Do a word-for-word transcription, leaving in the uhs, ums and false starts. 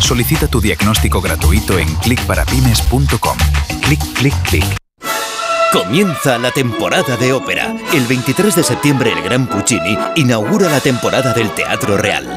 Solicita tu diagnóstico gratuito en click para pymes punto com. Clic, clic, clic. Comienza la temporada de ópera. El veintitrés de septiembre el Gran Puccini inaugura la temporada del Teatro Real.